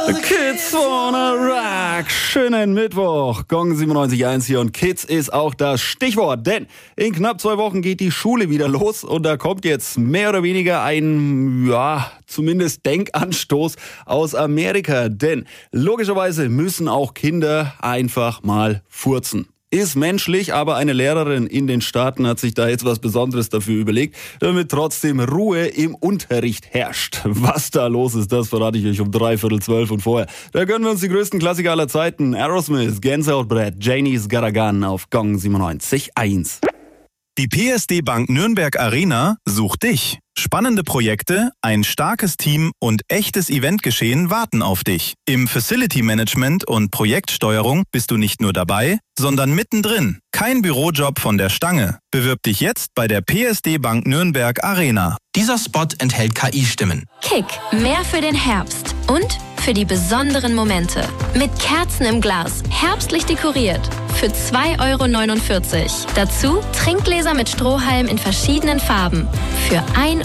Kids wanna rock. Schönen Mittwoch. Gong 97.1 hier und Kids ist auch das Stichwort. Denn in knapp 2 Wochen geht die Schule wieder los und da kommt jetzt mehr oder weniger ein, zumindest Denkanstoß aus Amerika. Denn logischerweise müssen auch Kinder einfach mal furzen. Ist menschlich, aber eine Lehrerin in den Staaten hat sich da jetzt was Besonderes dafür überlegt, damit trotzdem Ruhe im Unterricht herrscht. Was da los ist, das verrate ich euch um 11:45 und vorher. Da gönnen wir uns die größten Klassiker aller Zeiten. Aerosmith, Gänsehautbrett, Janie's Got a Gun auf Gong 97.1. Die PSD Bank Nürnberg Arena sucht dich. Spannende Projekte, ein starkes Team und echtes Eventgeschehen warten auf dich. Im Facility Management und Projektsteuerung bist du nicht nur dabei, sondern mittendrin. Kein Bürojob von der Stange. Bewirb dich jetzt bei der PSD Bank Nürnberg Arena. Dieser Spot enthält KI-Stimmen. Kick, mehr für den Herbst und für die besonderen Momente. Mit Kerzen im Glas, herbstlich dekoriert. Für 2,49 €. Dazu Trinkgläser mit Strohhalm in verschiedenen Farben. Für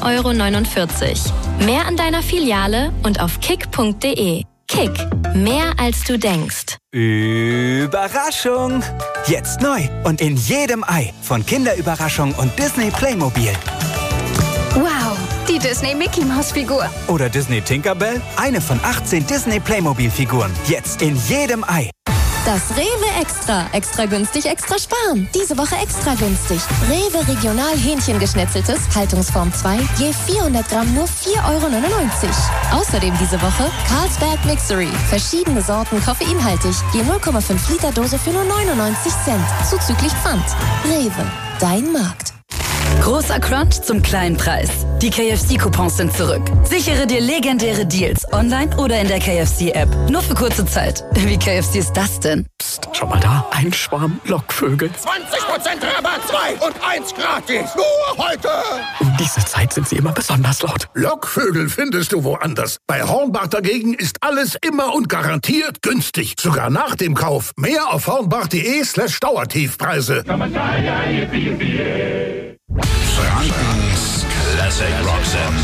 1,49 €. Mehr an deiner Filiale und auf kick.de. Kick, mehr als du denkst. Überraschung! Jetzt neu und in jedem Ei von Kinderüberraschung und Disney Playmobil. Wow, die Disney Mickey Maus Figur. Oder Disney Tinkerbell, eine von 18 Disney Playmobil Figuren. Jetzt in jedem Ei. Das Rewe Extra. Extra günstig, extra sparen. Diese Woche extra günstig. Rewe Regional Hähnchengeschnetzeltes, Haltungsform 2, je 400 Gramm nur 4,99 €. Außerdem diese Woche Carlsberg Mixery. Verschiedene Sorten koffeinhaltig, je 0,5 Liter Dose für nur 99 Cent. Zuzüglich Pfand. Rewe, dein Markt. Großer Crunch zum kleinen Preis. Die KFC-Coupons sind zurück. Sichere dir legendäre Deals online oder in der KFC-App. Nur für kurze Zeit. Wie KFC ist das denn? Psst, schau mal da. Ein Schwarm Lockvögel. 20% Rabatt, 2 und 1 gratis. Nur heute. Um diese Zeit sind sie immer besonders laut. Lockvögel findest du woanders. Bei Hornbach dagegen ist alles immer und garantiert günstig. Sogar nach dem Kauf. Mehr auf hornbach.de/Dauertiefpreise. Frankens Classic Rock Sender.